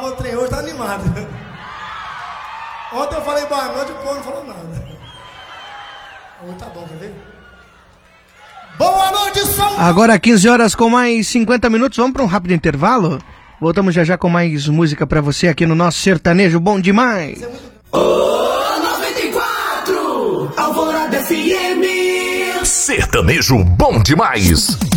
o trem hoje tá animado. Ontem eu falei boa noite, o povo não falou nada. Hoje tá bom, quer ver? Boa noite, São Paulo! Agora 15 horas com mais 50 minutos, vamos para um rápido intervalo? Voltamos já já com mais música pra você aqui no nosso Sertanejo Bom Demais. Ô, 94! Alvorada FM! Sertanejo Bom Demais.